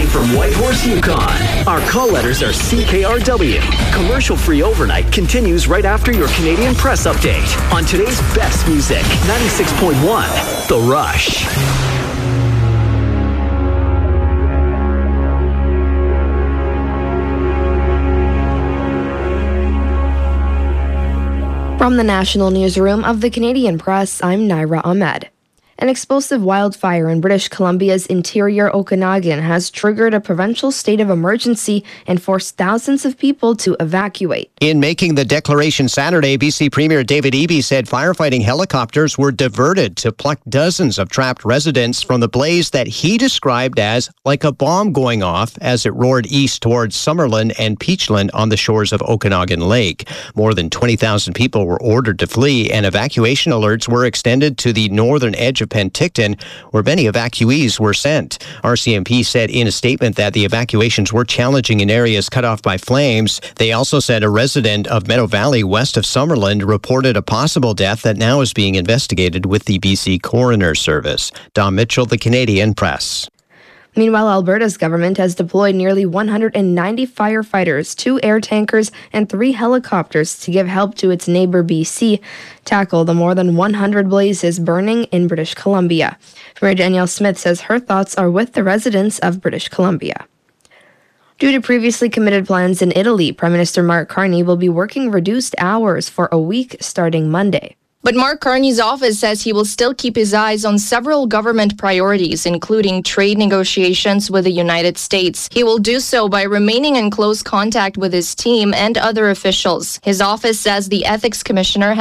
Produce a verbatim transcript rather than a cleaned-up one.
from Whitehorse, Yukon. Our call letters are C K R W. Commercial-free overnight continues right after your Canadian Press update on today's best music. ninety-six point one, The Rush. From the National Newsroom of the Canadian Press, I'm Naira Ahmed. An explosive wildfire in British Columbia's interior Okanagan has triggered a provincial state of emergency and forced thousands of people to evacuate. In making the declaration Saturday, B C Premier David Eby said firefighting helicopters were diverted to pluck dozens of trapped residents from the blaze that he described as like a bomb going off as it roared east towards Summerlin and Peachland on the shores of Okanagan Lake. More than twenty thousand people were ordered to flee, and evacuation alerts were extended to the northern edge of Penticton, where many evacuees were sent. R C M P said in a statement that the evacuations were challenging in areas cut off by flames. They also said a resident of Meadow Valley west of Summerland reported a possible death that now is being investigated with the B C Coroner Service. Dom Mitchell, The Canadian Press. Meanwhile, Alberta's government has deployed nearly one hundred ninety firefighters, two air tankers, and three helicopters to give help to its neighbour B C tackle the more than one hundred blazes burning in British Columbia. Premier Danielle Smith says her thoughts are with the residents of British Columbia. Due to previously committed plans in Italy, Prime Minister Mark Carney will be working reduced hours for a week starting Monday. But Mark Carney's office says he will still keep his eyes on several government priorities, including trade negotiations with the United States. He will do so by remaining in close contact with his team and other officials. His office says the ethics commissioner